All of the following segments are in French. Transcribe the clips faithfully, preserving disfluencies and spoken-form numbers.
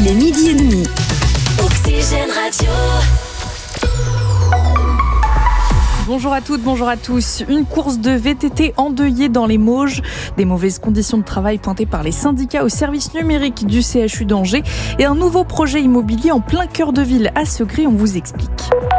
Il est midi et demi. Oxygène Radio. Bonjour à toutes, bonjour à tous. Une course de V T T endeuillée dans les Mauges. Des mauvaises conditions de travail pointées par les syndicats au service numérique du C H U d'Angers. Et un nouveau projet immobilier en plein cœur de ville à Segré, on vous explique.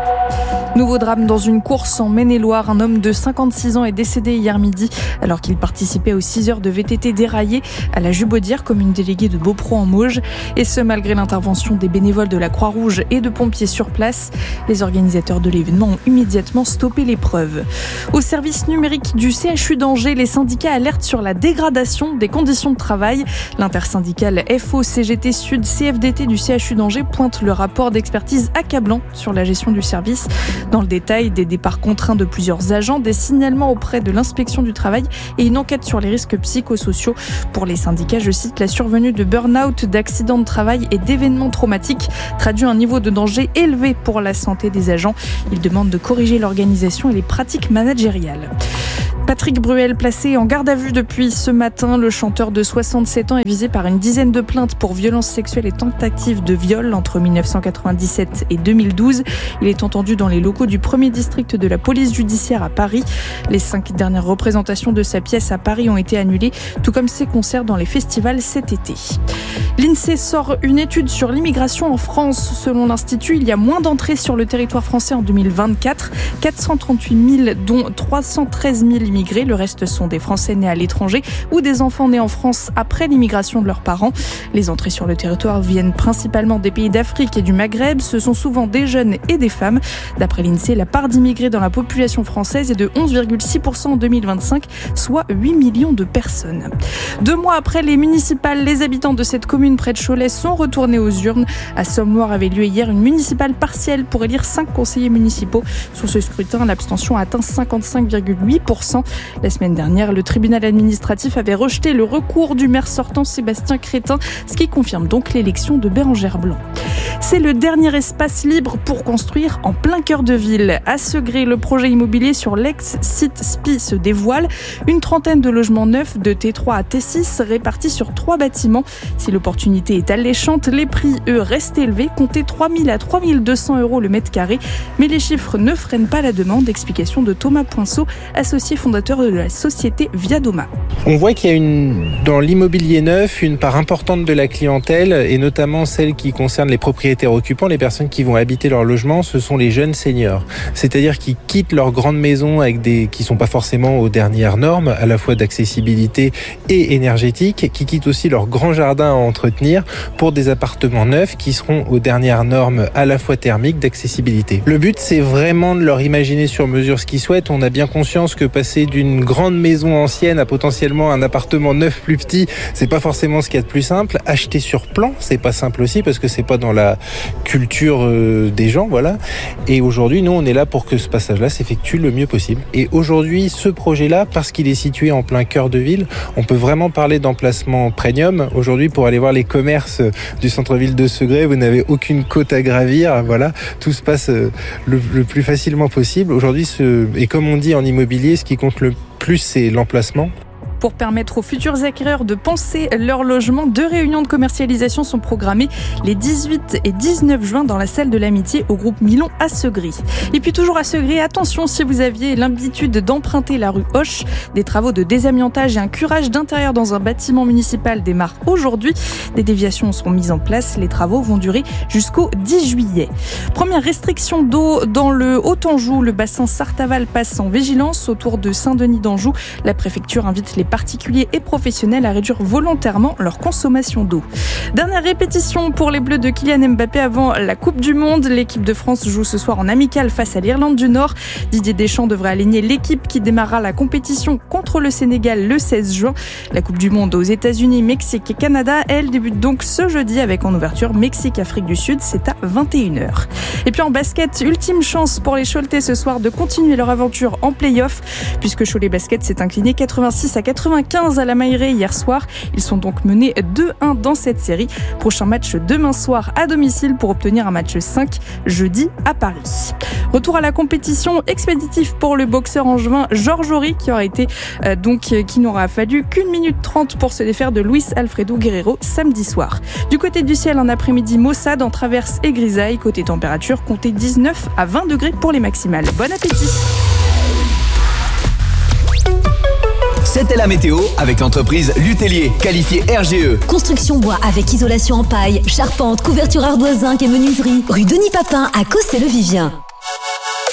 Nouveau drame dans une course en Maine-et-Loire. Un homme de cinquante-six ans est décédé hier midi alors qu'il participait aux six heures de V T T déraillées à la Jubaudière, commune déléguée de Beaupro en Mauges. Et ce, malgré l'intervention des bénévoles de la Croix-Rouge et de pompiers sur place. Les organisateurs de l'événement ont immédiatement stoppé l'épreuve. Au service numérique du C H U d'Angers, les syndicats alertent sur la dégradation des conditions de travail. L'intersyndicale F O C G T Sud C F D T du C H U d'Angers pointe le rapport d'expertise accablant sur la gestion du service. Dans le détail, des départs contraints de plusieurs agents, des signalements auprès de l'inspection du travail et une enquête sur les risques psychosociaux. Pour les syndicats, je cite, la survenue de burn-out, d'accidents de travail et d'événements traumatiques traduit un niveau de danger élevé pour la santé des agents. Ils demandent de corriger l'organisation et les pratiques managériales. Patrick Bruel, placé en garde à vue depuis ce matin, le chanteur de soixante-sept ans est visé par une dizaine de plaintes pour violences sexuelles et tentatives de viol entre dix-neuf cent quatre-vingt-dix-sept et deux mille douze. Il est entendu dans les locaux du premier district de la police judiciaire à Paris. Les cinq dernières représentations de sa pièce à Paris ont été annulées, tout comme ses concerts dans les festivals cet été. L'INSEE sort une étude sur l'immigration en France. Selon l'Institut, il y a moins d'entrées sur le territoire français en deux mille vingt-quatre. quatre cent trente-huit mille, dont trois cent treize mille immigrés. Le reste sont des Français nés à l'étranger ou des enfants nés en France après l'immigration de leurs parents. Les entrées sur le territoire viennent principalement des pays d'Afrique et du Maghreb. Ce sont souvent des jeunes et des femmes. D'après l'INSEE, la part d'immigrés dans la population française est de onze virgule six pour cent en deux mille vingt-cinq, soit huit millions de personnes. Deux mois après les municipales, les habitants de cette commune près de Cholet sont retournés aux urnes. À Somme-Loire avait lieu hier une municipale partielle pour élire cinq conseillers municipaux. Sur ce scrutin, l'abstention a atteint cinquante-cinq virgule huit pour cent. La semaine dernière, le tribunal administratif avait rejeté le recours du maire sortant Sébastien Crétin, ce qui confirme donc l'élection de Bérengère Blanc. C'est le dernier espace libre pour construire en plein cœur de ville. À Segré, le projet immobilier sur l'ex-site S P I se dévoile. Une trentaine de logements neufs de T trois à T six répartis sur trois bâtiments. Si l'opportunité est alléchante, les prix, eux, restent élevés. Comptez trois mille à trois mille deux cents euros le mètre carré. Mais les chiffres ne freinent pas la demande. Explication de Thomas Poinceau, associé fondateur de la société Viadoma. On voit qu'il y a une, dans l'immobilier neuf une part importante de la clientèle et notamment celle qui concerne les propriétaires occupants, les personnes qui vont habiter leur logement, ce sont les jeunes seniors. C'est-à-dire qui quittent leur grande maison avec des, qui sont pas forcément aux dernières normes, à la fois d'accessibilité et énergétique, qui quittent aussi leur grand jardin à entretenir pour des appartements neufs qui seront aux dernières normes à la fois thermiques, d'accessibilité. Le but, c'est vraiment de leur imaginer sur mesure ce qu'ils souhaitent. On a bien conscience que passer d'une grande maison ancienne à potentiellement un appartement neuf plus petit, c'est pas forcément ce qu'il y a de plus simple. Acheter sur plan, c'est pas simple aussi parce que c'est pas dans la culture euh, des gens, voilà. Et aujourd'hui, nous, on est là pour que ce passage-là s'effectue le mieux possible. Et aujourd'hui, ce projet-là, parce qu'il est situé en plein cœur de ville, on peut vraiment parler d'emplacement premium. Aujourd'hui, pour aller voir les commerces du centre-ville de Segré, vous n'avez aucune côte à gravir, voilà. Tout se passe le, le plus facilement possible. Aujourd'hui, ce, et comme on dit en immobilier, ce qui compte le plus, c'est l'emplacement. Pour permettre aux futurs acquéreurs de penser leur logement, deux réunions de commercialisation sont programmées les dix-huit et dix-neuf juin dans la salle de l'Amitié au groupe Milon à Segré. Et puis toujours à Segré, attention si vous aviez l'habitude d'emprunter la rue Hoche, des travaux de désamiantage et un curage d'intérieur dans un bâtiment municipal démarrent aujourd'hui. Des déviations seront mises en place. Les travaux vont durer jusqu'au dix juillet. Première restriction d'eau dans le Haut-Anjou. Le bassin Sarthe-Aval passe en vigilance autour de Saint-Denis d'Anjou. La préfecture invite les particuliers et professionnels à réduire volontairement leur consommation d'eau. Dernière répétition pour les Bleus de Kylian Mbappé avant la Coupe du Monde. L'équipe de France joue ce soir en amical face à l'Irlande du Nord. Didier Deschamps devrait aligner l'équipe qui démarrera la compétition contre le Sénégal le seize juin. La Coupe du Monde aux États-Unis, Mexique et Canada, elle débute donc ce jeudi avec en ouverture Mexique-Afrique du Sud. C'est à vingt et une heures. Et puis en basket, ultime chance pour les Choletais ce soir de continuer leur aventure en play-off puisque Cholet Basket s'est incliné quatre-vingt-six à quatre-vingt-dix quatre-vingt-quinze à la Mailleraie hier soir. Ils sont donc menés deux un dans cette série. Prochain match demain soir à domicile pour obtenir un match cinq jeudi à Paris. Retour à la compétition expéditive pour le boxeur angevin Georges Ory qui aura été euh, donc euh, qui n'aura fallu qu'une minute trente pour se défaire de Luis Alfredo Guerrero samedi soir. Du côté du ciel, un après-midi maussade en traverse et grisaille. Côté température, comptez dix-neuf à vingt degrés pour les maximales. Bon appétit. C'était la météo avec l'entreprise Lutellier, qualifiée R G E. Construction bois avec isolation en paille, charpente, couverture ardoise zinc et menuiserie. Rue Denis Papin à Cossé-le-Vivien.